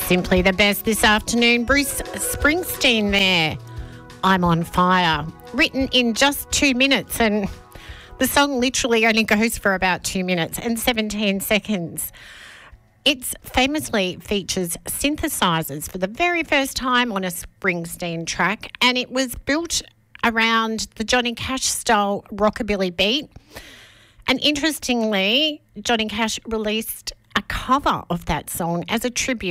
Simply the best this afternoon. Bruce Springsteen there. I'm on fire. Written in just 2 minutes, and the song literally only goes for about 2 minutes and 17 seconds. It famously features synthesizers for the very first time on a Springsteen track, and it was built around the Johnny Cash style rockabilly beat. And interestingly, Johnny Cash released a cover of that song as a tribute